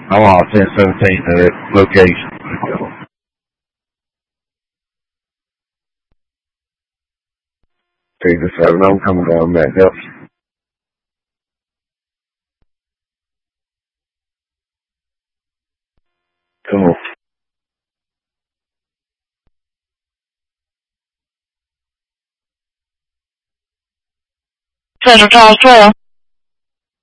I'm on 1017 at location. Take the 7, I'm coming down, Matt. Help. Come on. Center Tower 12.